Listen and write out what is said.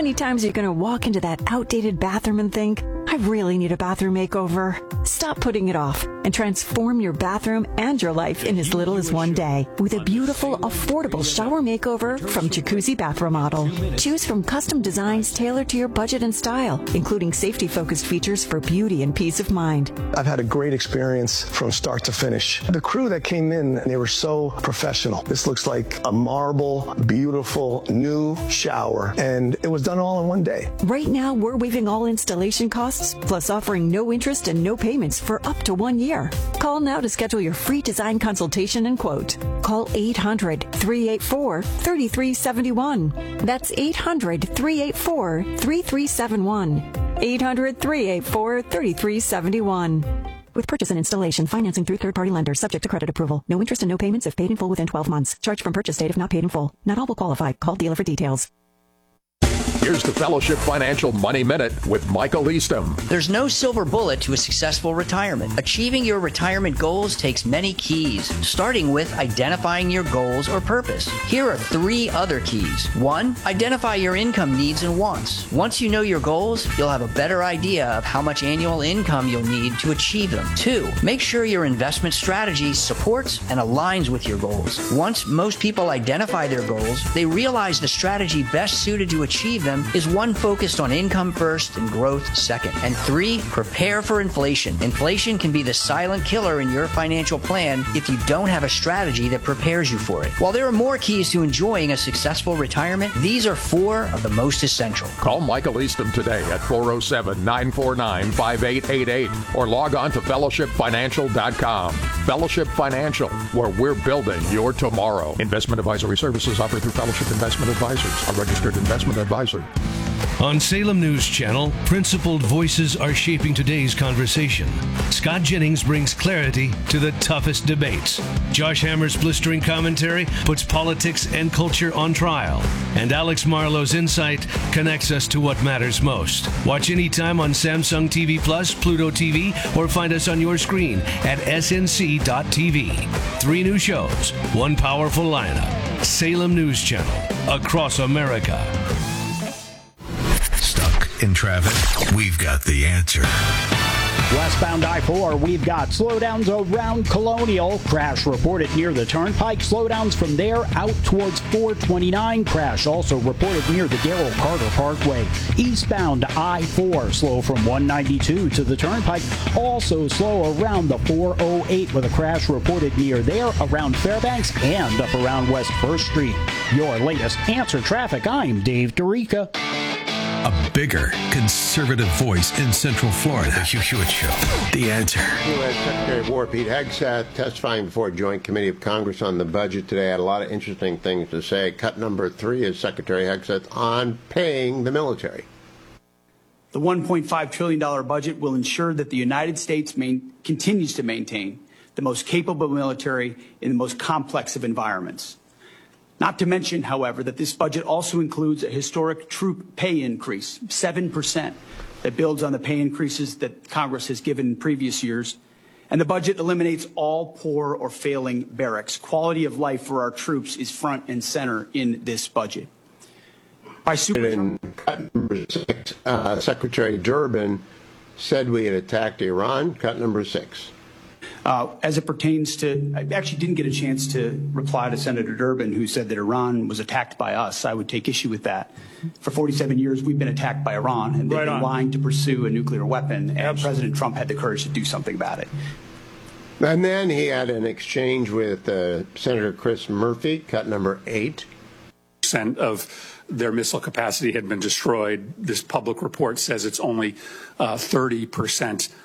many times are you going to walk into that outdated bathroom and think, I really need a bathroom makeover? Stop putting it off and transform your bathroom and your life in as little as one day with a beautiful, affordable shower makeover from Jacuzzi Bath Remodel. Choose from custom designs tailored to your budget and style, including safety-focused features for beauty and peace of mind. I've had a great experience from start to finish. The crew that came in, they were so professional. This looks like a marble, beautiful, new shower, and it was done all in one day. Right now, we're waiving all installation costs, plus offering no interest and no payments for up to 1 year. Call now to schedule your free design consultation and quote. Call 800-384-3371. That's 800-384-3371. 800-384-3371. With purchase and installation, financing through third-party lenders, subject to credit approval. No interest and no payments if paid in full within 12 months. Charge from purchase date if not paid in full. Not all will qualify. Call dealer for details. Here's the Fellowship Financial Money Minute with Michael Eastham. There's no silver bullet to a successful retirement. Achieving your retirement goals takes many keys, starting with identifying your goals or purpose. Here are 3 other keys. 1, identify your income needs and wants. Once you know your goals, you'll have a better idea of how much annual income you'll need to achieve them. 2, make sure your investment strategy supports and aligns with your goals. Once most people identify their goals, they realize the strategy best suited to achieve them is one focused on income first and growth second. And 3, prepare for inflation. Inflation can be the silent killer in your financial plan if you don't have a strategy that prepares you for it. While there are more keys to enjoying a successful retirement, these are 4 of the most essential. Call Michael Eastham today at 407-949-5888 or log on to fellowshipfinancial.com. Fellowship Financial, where we're building your tomorrow. Investment advisory services offered through Fellowship Investment Advisors, a registered investment advisor. On Salem News Channel, principled voices are shaping today's conversation. Scott Jennings brings clarity to the toughest debates. Josh Hammer's blistering commentary puts politics and culture on trial. And Alex Marlowe's insight connects us to what matters most. Watch anytime on Samsung TV Plus, Pluto TV, or find us on your screen at snc.tv. 3 new shows, 1 powerful lineup. Salem News Channel, across America. In traffic, we've got the answer. Westbound I-4, we've got slowdowns around Colonial. Crash reported near the Turnpike. Slowdowns from there out towards 429. Crash also reported near the Darrell Carter Parkway. Eastbound I-4, slow from 192 to the Turnpike. Also slow around the 408 with a crash reported near there around Fairbanks and up around West 1st Street. Your latest Answer Traffic, I'm Dave Dorica. A bigger conservative voice in Central Florida. The Hugh Hewitt Show. The Answer. U.S. Secretary of War Pete Hegseth testifying before a joint committee of Congress on the budget today had a lot of interesting things to say. Cut number 3 is Secretary Hegseth on paying the military. The $1.5 trillion budget will ensure that the United States continues to maintain the most capable military in the most complex of environments. Not to mention, however, that this budget also includes a historic troop pay increase, 7%, that builds on the pay increases that Congress has given in previous years. And the budget eliminates all poor or failing barracks. Quality of life for our troops is front and center in this budget. Secretary Durbin said we had attacked Iran. Cut number 6. As it pertains to, I actually didn't get a chance to reply to Senator Durbin, who said that Iran was attacked by us. I would take issue with that. For 47 years, we've been attacked by Iran, and they've been lying to pursue a nuclear weapon, and President Trump had the courage to do something about it. And then he had an exchange with Senator Chris Murphy, cut number 8. Of their missile capacity had been destroyed. This public report says it's only 30%